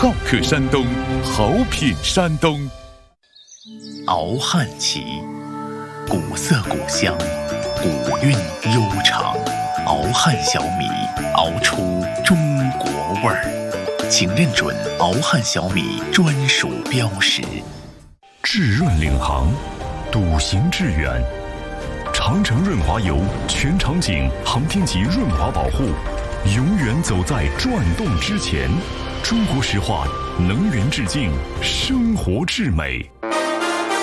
好客山东，好品山东。 熬汉旗，古色古香，古韵悠长。熬汉小米，熬出中国味儿。请认准熬汉小米专属标识。 至润领航，笃行致远。长城润滑油全场景航天级润滑保护，永远走在转动之前。中国石化能源致敬，生活至美。